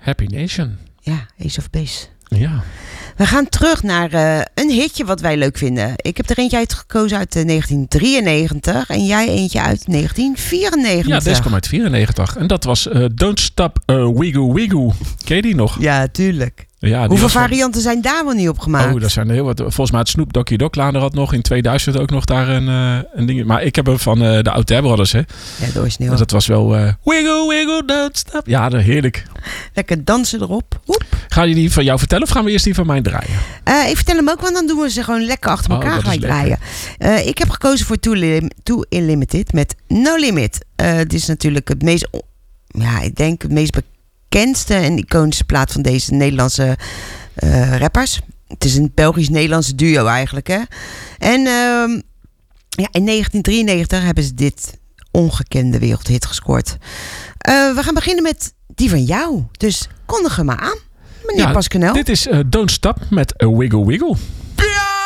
Happy Nation. Ja, Ace of Base. Ja. We gaan terug naar een hitje wat wij leuk vinden. Ik heb er eentje uitgekozen uit 1993 en jij eentje uit 1994. Ja, deze kwam uit 94. En dat was Don't Stop Wiggle Wiggle. Ken je die nog? Ja, tuurlijk. Ja, hoeveel varianten zijn daar wel niet op gemaakt? Oh, dat zijn er heel wat. Volgens mij had Snoop Doggy Dogg had nog in 2000 ook nog daar een ding. Maar ik heb hem van de Oude Brothers, hè. Ja, de origineel. Dus dat was wel wiggle, wiggle, don't stop. Ja, heerlijk. Lekker dansen erop. Woep. Ga je die van jou vertellen of gaan we eerst die van mij draaien? Ik vertel hem ook, want dan doen we ze gewoon lekker achter elkaar gelijk draaien. Ik heb gekozen voor Too Unlimited met No Limit. Het is natuurlijk het meest, ik denk het meest bekendste en iconische plaat van deze Nederlandse rappers. Het is een Belgisch-Nederlandse duo eigenlijk, hè. En in 1993 hebben ze dit ongekende wereldhit gescoord. We gaan beginnen met die van jou. Dus kondig hem maar aan, meneer Pascanel. Dit is Don't Stop met A Wiggle Wiggle.